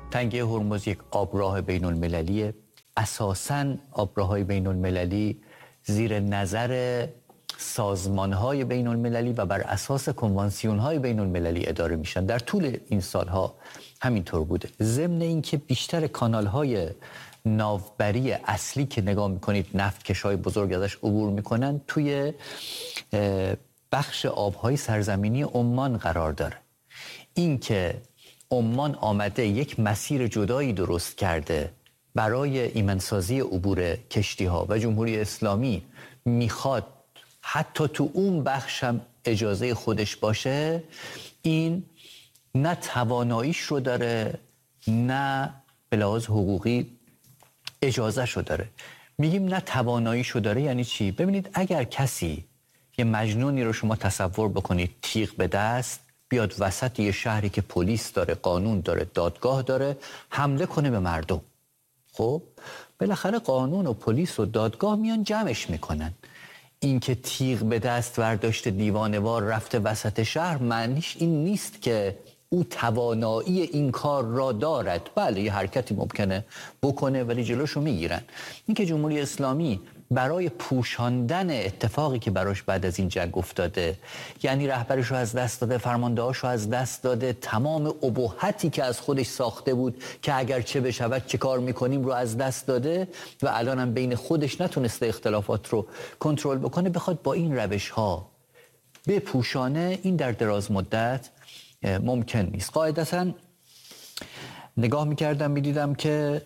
تنگه هرمز یک آبراه بین المللیه. اساساً آبراه‌های بین المللی زیر نظر سازمان‌های بین المللی و بر اساس کنوانسیون‌های بین المللی اداره میشن. در طول این سالها همینطور بوده. ضمن اینکه بیشتر کانال‌های ناوبری اصلی که نگاه میکنید نفتکش‌های بزرگ ازش عبور میکنن توی بخش آب‌های سرزمینی عمان قرار داره. این که عمان آمده یک مسیر جدایی درست کرده برای ایمنسازی عبور کشتی‌ها و جمهوری اسلامی میخواد حتی تو اون بخش هم اجازه خودش باشه، این نه تواناییش رو داره نه به لحاظ حقوقی اجازهش رو داره. میگیم نه تواناییش رو داره یعنی چی؟ ببینید اگر کسی یه مجنونی رو شما تصور بکنید تیغ به دست بیاد وسط یه شهری که پلیس داره، قانون داره، دادگاه داره، حمله کنه به مردم، خب بالاخره قانون و پلیس و دادگاه میان جمعش میکنن. این که تیغ به دست ورداشته دیوانه‌وار رفته وسط شهر معنیش این نیست که او توانایی این کار را دارد. بله یه حرکتی ممکنه بکنه ولی جلوشو میگیرن. این که جمهوری اسلامی برای پوشاندن اتفاقی که براش بعد از این جنگ افتاده، یعنی رهبرش رو از دست داده، فرماندهاش رو از دست داده، تمام ابهتی که از خودش ساخته بود که اگر چه بشود چه کار میکنیم رو از دست داده و الان هم بین خودش نتونسته اختلافات رو کنترل بکنه، بخواد با این روش ها بپوشانه، این در دراز مدت ممکن نیست. قاعدتاً نگاه میکردم میدیدم که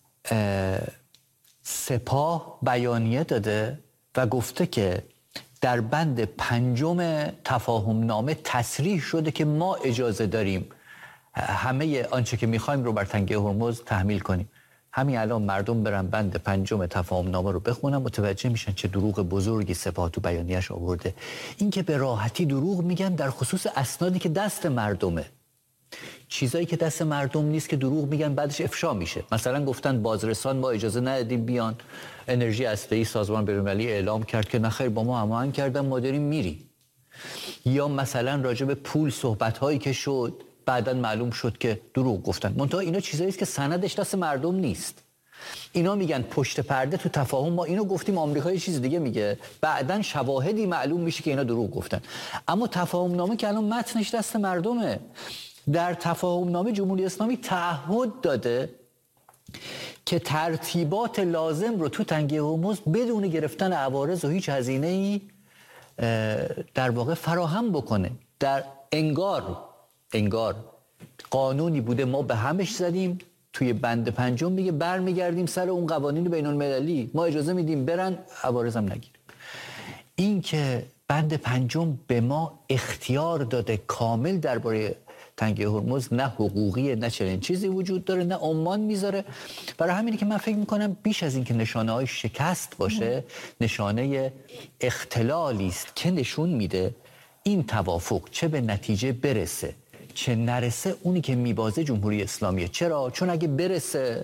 سپاه بیانیه داده و گفته که در بند 5 تفاهم نامه تصریح شده که ما اجازه داریم همه آنچه که میخوایم رو بر تنگه هرمز تحمیل کنیم. همین الان مردم برن بند 5 تفاهم نامه رو بخونن متوجه میشن چه دروغ بزرگی سپاه تو بیانیه‌اش آورده. این که به راحتی دروغ میگن در خصوص اسنادی که دست مردمه. چیزایی که دست مردم نیست که دروغ میگن بعدش افشا میشه. مثلا گفتن بازرسان ما اجازه ندادیم بیان، انرژی هسته‌ای سازمان بین‌المللی اعلام کرد که نخیر با ما هماهنگ کردن ما داریم میریم. یا مثلا راجع به پول صحبت‌هایی که شد بعداً معلوم شد که دروغ گفتن. منتها اینا چیزایی است که سندش دست مردم نیست. اینا میگن پشت پرده تو تفاهم ما اینو گفتیم، آمریکا یه چیز دیگه میگه، بعداً شواهدی معلوم میشه که اینا دروغ گفتن. اما تفاهم نامه که الان متنش دست مردمه. در تفاهم نامه جمهوری اسلامی تعهد داده که ترتیبات لازم رو تو تنگه هرمز بدون گرفتن عوارض و هیچ هزینه‌ای در واقع فراهم بکنه. در انگار قانونی بوده ما به همش زدیم، توی بند 5 میگه برمیگردیم سر اون قوانین بین المللی، ما اجازه میدیم برن عوارض هم نگیریم. این که بند 5 به ما اختیار داده کامل درباره تنگه هرمز، نه حقوقیه نه چنین چیزی وجود داره، نه عمان میذاره. برای همینه که من فکر میکنم بیش از این که نشانه های شکست باشه، نشانه اختلالی است که نشون میده این توافق چه به نتیجه برسه چه نرسه، اونی که میبازه جمهوری اسلامیه. چرا؟ چون اگه برسه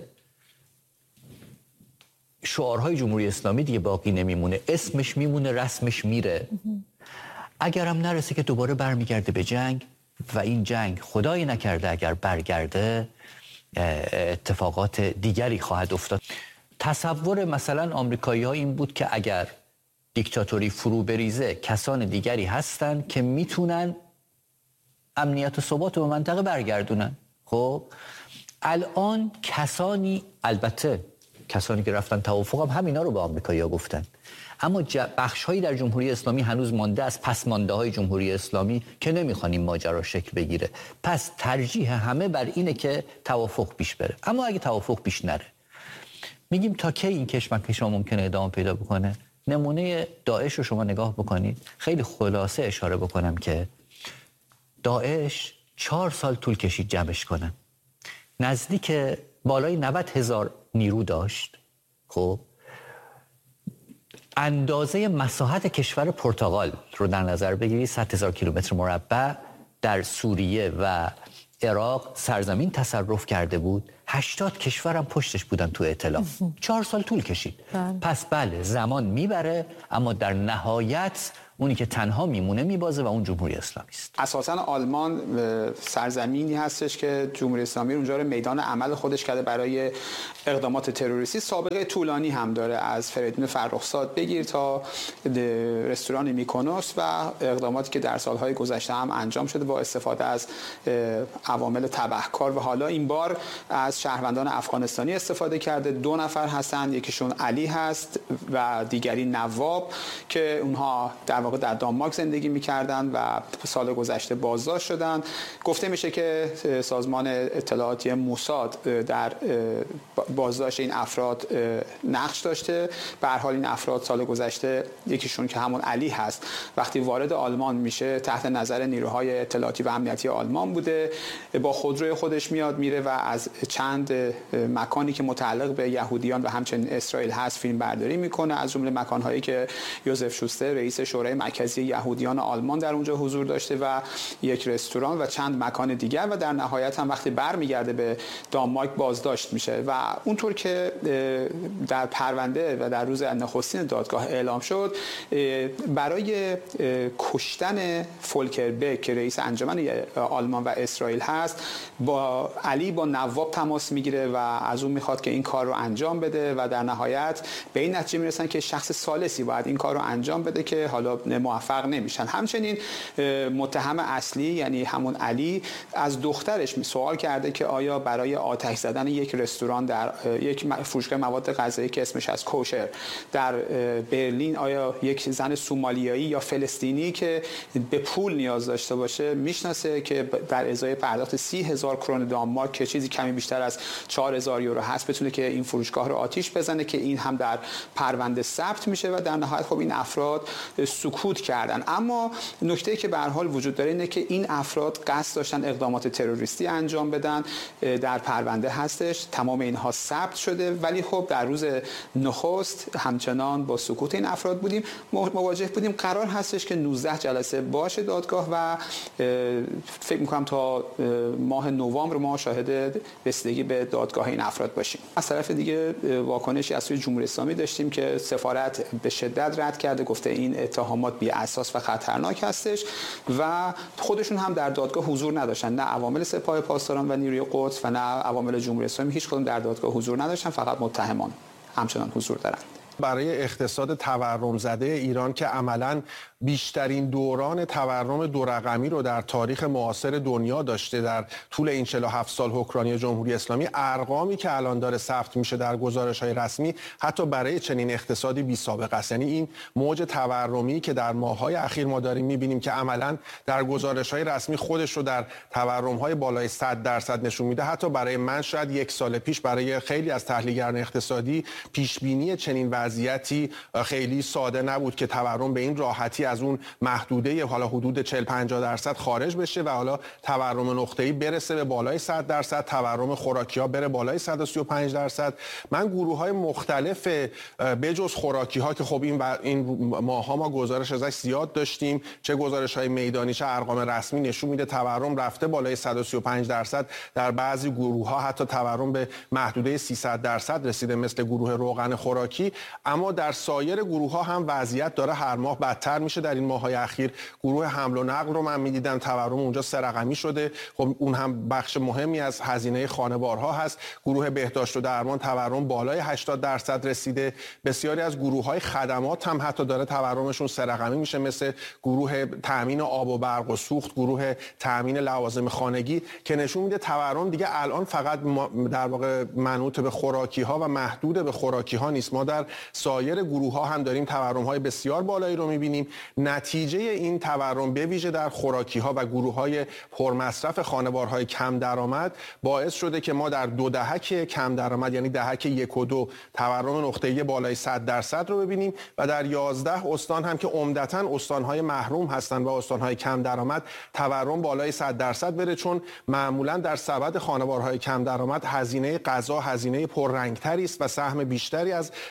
شعارهای جمهوری اسلامی دیگه باقی نمیمونه، اسمش میمونه، رسمش میره. اگرم نرسه که دوباره برمیگرده به جنگ و این جنگ خدای نکرده اگر برگرده اتفاقات دیگری خواهد افتاد. تصور مثلا آمریکایی‌ها این بود که اگر دیکتاتوری فرو بریزه کسان دیگری هستن که میتونن امنیت و ثبات رو به منطقه برگردونن. خب الان کسانی، البته کسانی که رفتن توافق هم همینا رو به آمریکایی‌ها گفتن، اما بخش‌هایی در جمهوری اسلامی هنوز مانده از پسمانده‌های جمهوری اسلامی که نمی‌خوان این ماجرا شکل بگیره. پس ترجیح همه بر اینه که توافق پیش بره. اما اگه توافق پیش نره، میگیم تا کی این کشمکش ممکنه ادامه پیدا بکنه؟ نمونه داعش رو شما نگاه بکنید. خیلی خلاصه اشاره بکنم که داعش 4 سال طول کشید جمعش کنن. نزدیک بالای 90,000 نیرو داشت. خب اندازه مساحت کشور پرتغال رو در نظر بگیرید، 100,000 کیلومتر مربع در سوریه و عراق سرزمین تصرف کرده بود. 80 کشور هم پشتش بودن تو ائتلاف. 4 سال طول کشید. پس بله زمان میبره، اما در نهایت اونی که تنها میمونه میبازه و اون جمهوری اسلامی است. اساساً آلمان سرزمینی هستش که جمهوری اسلامی اونجا رو میدان عمل خودش کرده برای اقدامات تروریستی. سابقه طولانی هم داره، از فریدون فرخزاد بگیر تا رستوران میکونوس و اقداماتی که در سالهای گذشته هم انجام شده با استفاده از عوامل تبهکار و حالا این بار از شهروندان افغانستانی استفاده کرده. 2 نفر هستند، یکیشون علی هست و دیگری نواب که اونها در واقع در دانمارک زندگی می‌کردند و سال گذشته بازداشت شدند. گفته میشه که سازمان اطلاعاتی موساد در بازداشت این افراد نقش داشته. به هر حال این افراد سال گذشته یکیشون که همون علی هست وقتی وارد آلمان میشه تحت نظر نیروهای اطلاعاتی و امنیتی آلمان بوده، با خودروی خودش میاد میره و از چند مکانی که متعلق به یهودیان و همچنین اسرائیل هست فیلم برداری میکنه، از جمله مکانهایی که یوزف شوستر رئیس شورای مرکزی یهودیان آلمان در اونجا حضور داشته و یک رستوران و چند مکان دیگر، و در نهایت هم وقتی برمیگرده به دانمارک بازداشت میشه. و اونطور که در پرونده و در روز نخستین دادگاه اعلام شد، برای کشتن فولکر بک که رئیس انجمن آلمان و اسرائیل هست، با علی با نواب تماس میگیره و از اون میخواد که این کار رو انجام بده و در نهایت به این نتیجه میرسن که شخص ثالثی باید این کار رو انجام بده که حالا موفق نمیشن. همچنین متهم اصلی یعنی همون علی از دخترش سوال کرده که آیا برای آتش زدن یک رستوران در یک فروشگاه مواد غذایی که اسمش از کوشر در برلین، آیا یک زن سومالیایی یا فلسطینی که به پول نیاز داشته باشه میشناسه که در ازای پرداخت 30,000 کرون دانمارک که چیزی کمی بیشتر از 4,000 یورو هست بتونه که این فروشگاه رو آتش بزنه، که این هم در پرونده ثبت میشه و در نهایت خب این افراد سکوت کردن. اما نکته‌ای که به هر حال وجود داره اینه که این افراد قصد داشتن اقدامات تروریستی انجام بدن، در پرونده هستش، تمام اینها ثبت شده، ولی خب در روز نخست همچنان با سکوت این افراد بودیم، مواجه بودیم. قرار هستش که 19 جلسه باشه دادگاه و فکر می‌کنم تا ماه نوامبر ما شاهد رسیدگی به دادگاه این افراد باشیم. از طرف دیگه واکنشی از سوی جمهوری اسلامی داشتیم که سفارت به شدت رد کرده، گفته این اتهامات بی اساس و خطرناک هستش و خودشون هم در دادگاه حضور نداشتن، نه عوامل سپاه پاسداران و نیروی قدس و نه عوامل جمهوری اسلامی، هیچ کدوم در دادگاه حضور نداشتن، فقط متهمان همچنان حضور دارن. برای اقتصاد تورم زده ایران که عملاً بیشترین دوران تورم 2 رقمی رو در تاریخ معاصر دنیا داشته در طول این 47 سال حکمرانی جمهوری اسلامی، ارقامی که الان داره ثبت میشه در گزارش‌های رسمی حتی برای چنین اقتصادی بی سابقه است. یعنی این موج تورمی که در ماه‌های اخیر ما داریم می‌بینیم که عملاً در گزارش‌های رسمی خودش رو در تورم‌های بالای 100% نشون میده. حتی برای من شاید 1 سال پیش برای خیلی از تحلیلگران اقتصادی پیش‌بینی چنین وضعیتی خیلی ساده نبود که تورم به این راحتی از اون محدوده حالا حدود 40-50% خارج بشه و حالا تورم نقطه‌ای برسه به بالای 100%، تورم خوراکی‌ها بره بالای 135%. من گروه‌های مختلف بجز خوراکی‌ها که خب این ماه‌ها ما گزارش ازش زیاد داشتیم، چه گزارش‌های میدانی چه ارقام رسمی نشون میده تورم رفته بالای 135%، در بعضی گروه‌ها حتی تورم به محدوده 300% رسیده مثل گروه روغن خوراکی. اما در سایر گروه‌ها هم وضعیت داره هر ماه بدتر میشه. در این ماه‌های اخیر گروه حمل و نقل رو من می‌دیدم تورم اونجا 3 رقمی شده، خب اون هم بخش مهمی از هزینه خانوارها هست. گروه بهداشت و درمان تورم بالای 80% رسیده. بسیاری از گروه‌های خدمات هم حتی داره تورمشون 3 رقمی میشه، مثل گروه تامین آب و برق و سوخت، گروه تامین لوازم خانگی، که نشون میده تورم دیگه الان فقط در واقع منوط به خوراکی‌ها و محدود به خوراکی‌ها نیست. ما در سایر گروه‌ها هم داریم تورم‌های بسیار بالایی رو می‌بینیم. نتیجه این تورم به ویژه در خوراکی‌ها و گروه‌های پرمصرف خانوارهای کم درآمد باعث شده که ما در 2 دهک کم درآمد یعنی دهک 1 و 2 تورم نقطه‌ای بالای 100% رو ببینیم و در 11 استان هم که عمدتاً استان‌های محروم هستند و استان‌های کم درآمد تورم بالای 100% بره، چون معمولاً در سبد خانوارهای کم درآمد هزینه غذا هزینه پررنگتری است و سهم بیشتری از سبد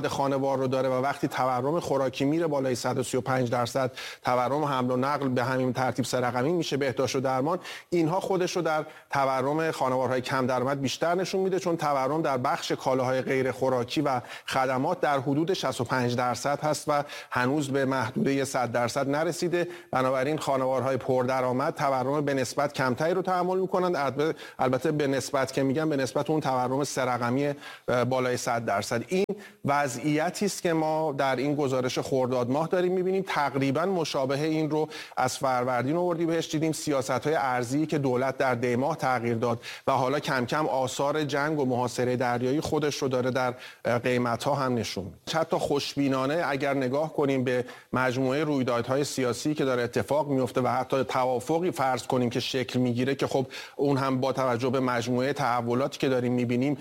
خانوار رو داره و وقتی تورم خوراکی میره بالای 135%، تورم حمل و نقل به همین ترتیب سه رقمی میشه، بهداشت و درمان، اینها خودش رو در تورم خانوارهای کم درآمد بیشتر نشون میده، چون تورم در بخش کالاهای غیر خوراکی و خدمات در حدود 65% هست و هنوز به محدوده 100% نرسیده. بنابراین خانوارهای پردرآمد تورم به نسبت کمتری رو تحمل میکنند. البته به نسبت که میگم به نسبت اون تورم سه رقمی بالای 100%. این وضعیتی است که ما در این گزارش خرداد ماه داریم میبینیم. تقریبا مشابه این رو از فروردین اردیبهشت دیدیم. سیاست‌های ارزی که دولت در دی ماه تغییر داد و حالا کم کم آثار جنگ و محاصره دریایی خودش رو داره در قیمت‌ها هم نشون میده. حتی خوشبینانه اگر نگاه کنیم به مجموعه رویدادهای سیاسی که داره اتفاق میفته و حتی توافقی فرض کنیم که شکل میگیره، که خب اون هم با توجه به مجموعه تحولاتی که داریم میبینیم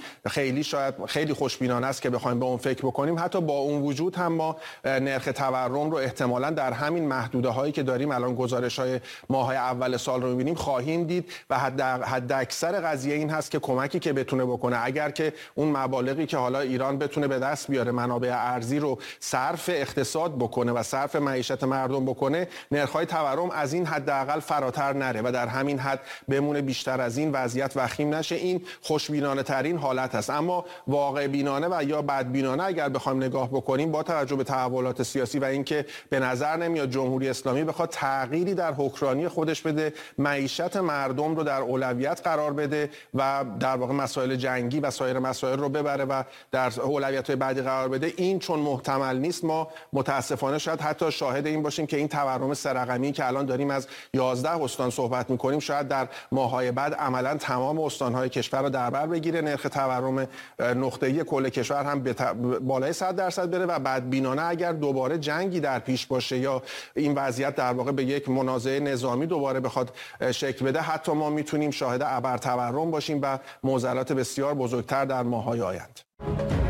خیلی خوشبینانه است که بخوایم به اون فکر بکنیم. حتی با اون وجود هم ما نرخ تورم رو احتمالاً در همین محدوده هایی که داریم الان گزارش‌های ماه‌های اول سال رو می‌بینیم خواهیم دید و حد اکثر قضیه این هست که کمکی که بتونه بکنه، اگر که اون مبالغی که حالا ایران بتونه به دست بیاره منابع ارزی رو صرف اقتصاد بکنه و صرف معیشت مردم بکنه، نرخ‌های تورم از این حداقل فراتر نره و در همین حد بمونه، بیشتر از این وضعیت وخیم نشه. این خوشبینانه ترین حالت است. اما واقع بینانه و یا بدبینانه اگر بخوایم نگاه بکنیم، با توجه به تحولات سیاسی و اینکه به نظر نمیاد جمهوری اسلامی بخواد تغییری در حکمرانی خودش بده، معیشت مردم رو در اولویت قرار بده و در واقع مسائل جنگی و سایر مسائل رو ببره و در اولویت‌های بعدی قرار بده، این چون محتمل نیست، ما متاسفانه شاید حتی شاهد این باشیم که این تورم سه رقمی که الان داریم از 11 استان صحبت می‌کنیم، شاید در ماه‌های بعد عملاً تمام استان‌های کشور رو در بر بگیره، نرخ تورم نقطه‌ای کل کشور هم بالای 100% بره و بدبینانه اگر دوباره جنگی در پیش باشه یا این وضعیت در واقع به یک منازعه نظامی دوباره بخواد شکل بده، حتی ما میتونیم شاهد ابرتورم باشیم و معضلات بسیار بزرگتر در ماه‌های آینده.